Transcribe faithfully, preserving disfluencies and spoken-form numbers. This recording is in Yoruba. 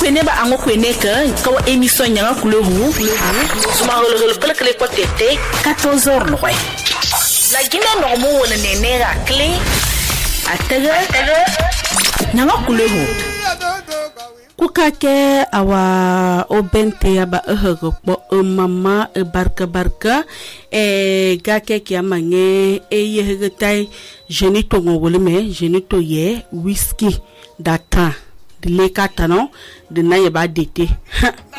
kwene ba ango kwene ka ko émission nyanga couleur rouge suma le le le ko tete quatorze heures no way la gina no mo wona nene ga clé ataga nyanga couleur rouge kukake awa obente aba ehego po mama e barka barka e gake ki amange e yehegetai jenito ngoleme jenito ye whisky data de lekatano de naye ba dete